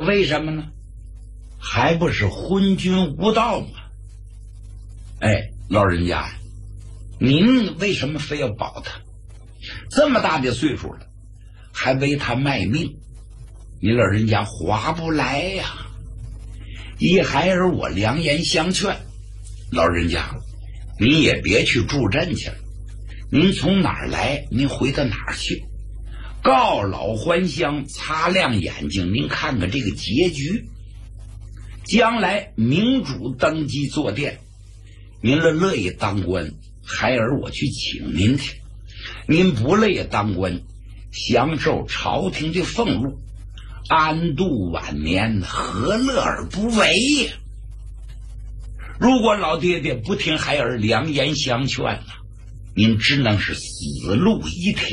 为什么呢？还不是昏君无道吗？哎，老人家，您为什么非要保他？这么大的岁数了，还为他卖命，你老人家划不来呀。依孩儿我良言相劝，老人家，您也别去助阵去了。您从哪儿来，您回到哪儿去。告老还乡，擦亮眼睛，您看看这个结局。将来明主登基坐殿，您乐意当官，孩儿我去请您去；您不乐意当官，享受朝廷的俸禄，安度晚年，何乐而不为呀？如果老爹爹不听孩儿良言相劝呢，您只能是死路一条。